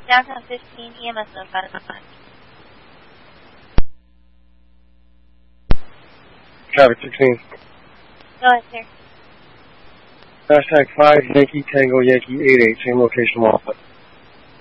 Downtown 15, EMS notified. Traffic 16. Go ahead, sir. Hashtag 5 Yankee Tango Yankee 88, same location, Waffle.